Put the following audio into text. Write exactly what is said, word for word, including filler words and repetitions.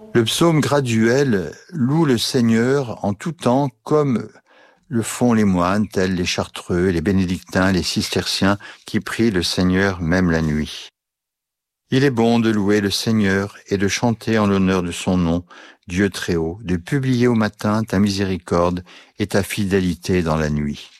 Le psaume graduel loue le Seigneur en tout temps comme le font les moines, tels les chartreux, les bénédictins, les cisterciens qui prient le Seigneur même la nuit. Il est bon de louer le Seigneur et de chanter en l'honneur de son nom, Dieu très haut, de publier au matin ta miséricorde et ta fidélité dans la nuit.